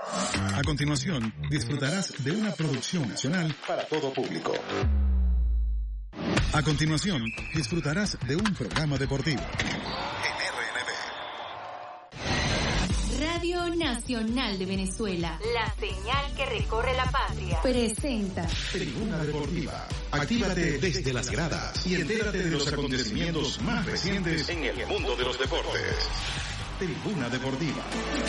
A continuación, disfrutarás de una producción nacional para todo público. A continuación, disfrutarás de un programa deportivo. Radio Nacional de Venezuela, la señal que recorre la patria, presenta Tribuna Deportiva. Actívate desde las gradas y entérate de los acontecimientos más recientes en el mundo de los deportes. Tribuna Deportiva.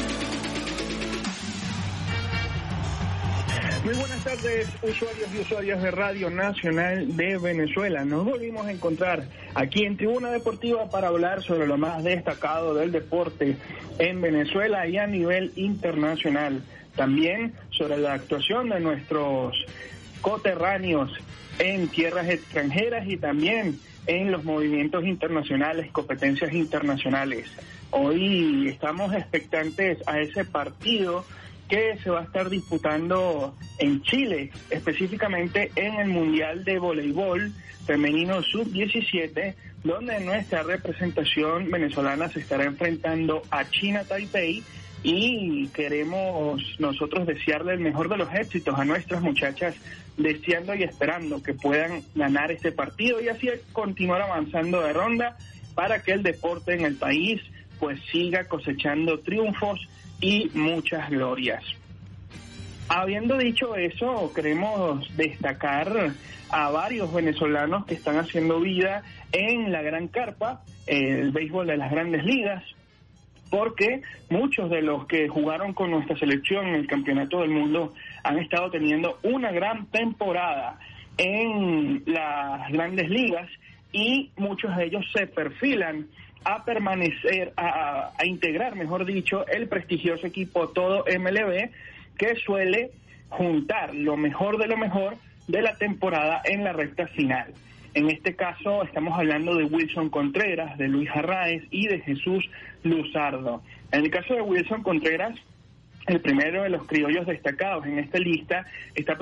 Muy buenas tardes, usuarios y usuarias de Radio Nacional de Venezuela. Nos volvimos a encontrar aquí en Tribuna Deportiva para hablar sobre lo más destacado del deporte en Venezuela y a nivel internacional. También sobre la actuación de nuestros coterráneos en tierras extranjeras y también en los movimientos internacionales, competencias internacionales. Hoy estamos expectantes a ese partido que se va a estar disputando en Chile, específicamente en el Mundial de Voleibol Femenino Sub-17, donde nuestra representación venezolana se estará enfrentando a China Taipei, y queremos nosotros desearle el mejor de los éxitos a nuestras muchachas, deseando y esperando que puedan ganar este partido y así continuar avanzando de ronda para que el deporte en el país pues siga cosechando triunfos y muchas glorias. Habiendo dicho eso, queremos destacar a varios venezolanos que están haciendo vida en la gran carpa, el béisbol de las grandes ligas, porque muchos de los que jugaron con nuestra selección en el Campeonato del Mundo han estado teniendo una gran temporada en las grandes ligas y muchos de ellos se perfilan a permanecer, a integrar, mejor dicho, el prestigioso equipo Todo MLB, que suele juntar lo mejor de la temporada en la recta final. En este caso estamos hablando de Wilson Contreras, de Luis Arraez y de Jesús Luzardo. En el caso de Wilson Contreras, el primero de los criollos destacados en esta lista, está